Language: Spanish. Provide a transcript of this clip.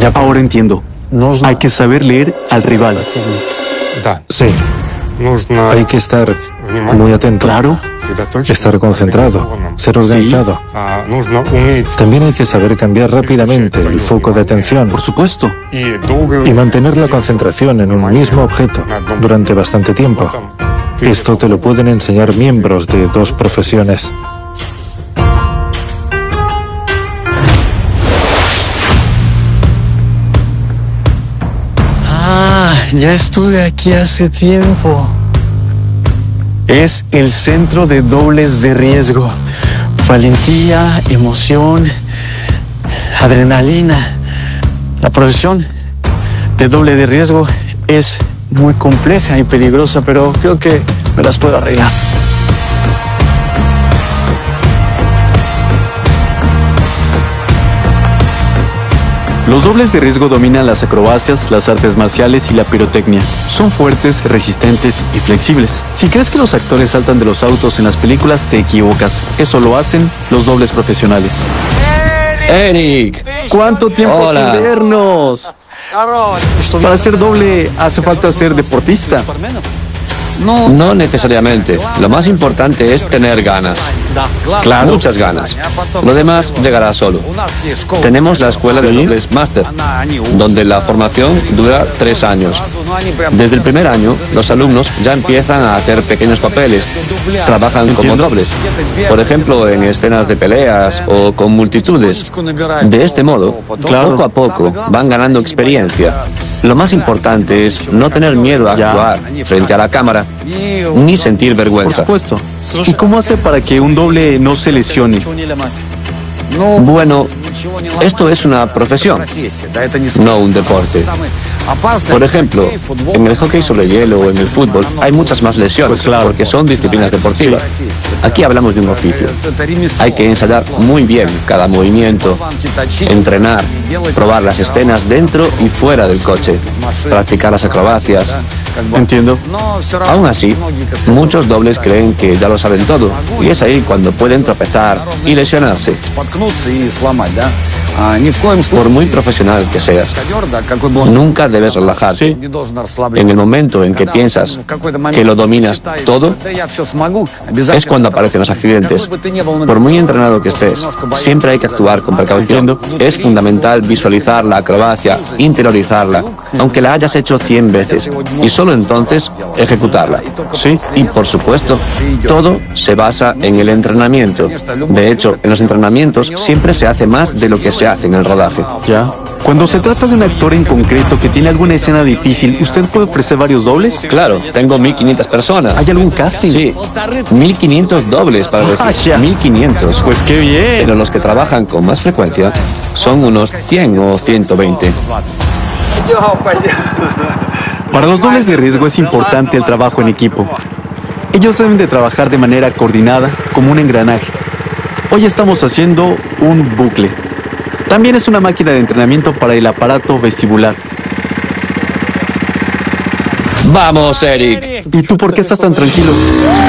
Ahora entiendo. Hay que saber leer al rival. Sí. Hay que estar muy atento. Claro. Estar concentrado, ser organizado. También hay que saber cambiar rápidamente el foco de atención. Por supuesto. Y mantener la concentración en un mismo objeto durante bastante tiempo. Esto te lo pueden enseñar miembros de dos profesiones. Ya estuve aquí hace tiempo. Es el centro de dobles de riesgo. Valentía, emoción, adrenalina. La profesión de doble de riesgo es muy compleja y peligrosa, pero creo que me las puedo arreglar. Los dobles de riesgo dominan las acrobacias, las artes marciales y la pirotecnia. Son fuertes, resistentes y flexibles. Si crees que los actores saltan de los autos en las películas, te equivocas. Eso lo hacen los dobles profesionales. ¡Eric! ¿Cuánto tiempo Hola. sin vernos? Para ser doble hace falta ser deportista. No necesariamente. Lo más importante es tener ganas. Claro. Muchas ganas. Lo demás llegará solo. Tenemos la escuela de dobles máster, donde la formación dura 3 años. Desde el primer año, los alumnos ya empiezan a hacer pequeños papeles. Trabajan como dobles. Por ejemplo, en escenas de peleas o con multitudes. De este modo, poco a poco van ganando experiencia. Lo más importante es no tener miedo a actuar frente a la cámara ni sentir Por vergüenza. supuesto. ¿Y cómo hace para que un doble no se lesione? Bueno, esto es una profesión, no un deporte. Por ejemplo, en el hockey sobre hielo o en el fútbol hay muchas más lesiones, porque son disciplinas deportivas. Aquí hablamos de un oficio. Hay que ensayar muy bien cada movimiento, entrenar, probar las escenas dentro y fuera del coche, practicar las acrobacias. Entiendo. Aún así, muchos dobles creen que ya lo saben todo, y es ahí cuando pueden tropezar y lesionarse. Por muy profesional que seas, nunca debes relajarte. En el momento en que piensas que lo dominas todo, es cuando aparecen los accidentes. Por muy entrenado que estés, siempre hay que actuar con precaución. Es fundamental visualizar la acrobacia, interiorizarla, aunque la hayas hecho 100 veces, y solo entonces ejecutarla. Sí. Y por supuesto, todo se basa en el entrenamiento. De hecho, en los entrenamientos siempre se hace más de lo que se hace en el rodaje. Ya. Cuando se trata de un actor en concreto que tiene alguna escena difícil, ¿usted puede ofrecer varios dobles? Claro, tengo 1500 personas. ¿Hay algún casting? Sí, 1500 dobles para elegir. Vaya. 1500. Pues qué bien. Pero los que trabajan con más frecuencia son unos 100 o 120. Para los dobles de riesgo es importante el trabajo en equipo. Ellos deben de trabajar de manera coordinada, como un engranaje. Hoy estamos haciendo un bucle. También es una máquina de entrenamiento para el aparato vestibular. ¡Vamos, Eric! ¿Y tú por qué estás tan tranquilo?